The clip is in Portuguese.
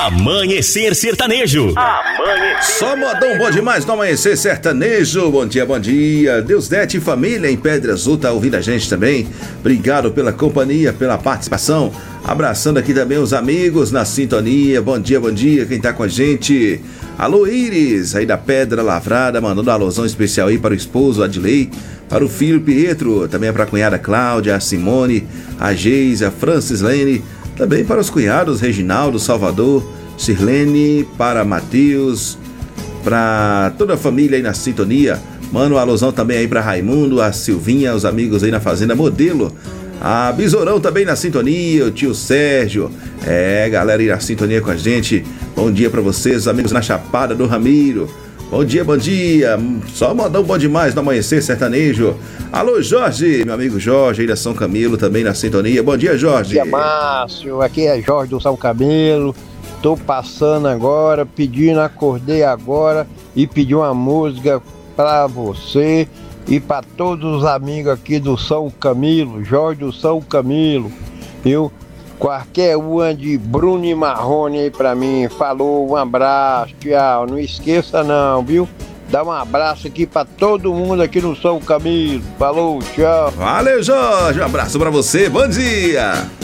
Amanhecer Sertanejo. Só modão bom demais no Amanhecer Sertanejo. Bom dia. Deusdete família em Pedra Azul tá ouvindo a gente também. Obrigado pela companhia, pela participação. Abraçando aqui também os amigos na sintonia. Bom dia, quem tá com a gente. Alô Iris, aí da Pedra Lavrada, mandando um alôzão especial aí para o esposo Adilei, para o filho Pietro, também para a cunhada Cláudia, a Simone, a Geise, a Francislene, também para os cunhados Reginaldo, Salvador, Sirlene, para Matheus, para toda a família aí na sintonia. Manda um alôzão também aí para Raimundo, a Silvinha, os amigos aí na Fazenda Modelo. A Besourão também na sintonia, o tio Sérgio. Galera aí na sintonia com a gente. Bom dia pra vocês, amigos na Chapada do Ramiro. Bom dia. Só modão bom demais no Amanhecer Sertanejo. Alô, Jorge, meu amigo Jorge aí da São Camilo também na sintonia. Bom dia, Jorge. Bom dia, Márcio. Aqui é Jorge do São Camilo. Tô passando agora, acordei agora e pedi uma música pra você e para todos os amigos aqui do São Camilo, Jorge do São Camilo, viu? Qualquer uma de Bruno e Marrone aí pra mim. Falou, um abraço, tchau. Não esqueça não, viu? Dá um abraço aqui pra todo mundo aqui no São Camilo. Falou, tchau. Valeu, Jorge. Um abraço pra você. Bom dia.